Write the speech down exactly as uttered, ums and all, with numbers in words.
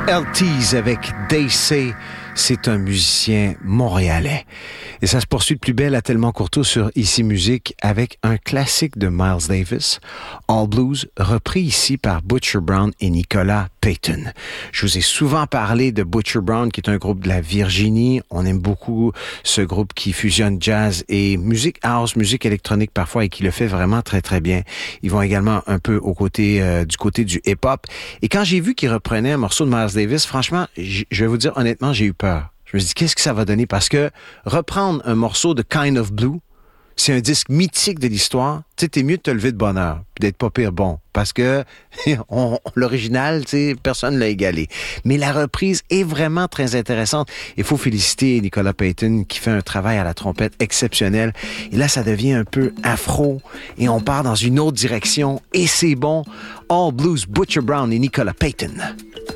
L T's avec They Say. C'est un musicien montréalais. Et ça se poursuit de plus belle à Tellement Courteau sur Ici Musique avec un classique de Miles Davis, All Blues, repris ici par Butcher Brown et Nicolas Payton. Je vous ai souvent parlé de Butcher Brown, qui est un groupe de la Virginie. On aime beaucoup ce groupe qui fusionne jazz et musique house, musique électronique parfois, et qui le fait vraiment très, très bien. Ils vont également un peu au côté, euh, du côté du hip-hop. Et quand j'ai vu qu'ils reprenaient un morceau de Miles Davis, franchement, je vais vous dire honnêtement, j'ai eu peur. Je me suis dit, qu'est-ce que ça va donner? Parce que reprendre un morceau de Kind of Blue, c'est un disque mythique de l'histoire. Tu sais, t'es mieux de te lever de bonne heure, puis d'être pas pire bon. Parce que on, l'original, tu sais, personne ne l'a égalé. Mais la reprise est vraiment très intéressante. Il faut féliciter Nicolas Payton qui fait un travail à la trompette exceptionnel. Et là, ça devient un peu afro et on part dans une autre direction. Et c'est bon. All Blues, Butcher Brown et Nicolas Payton.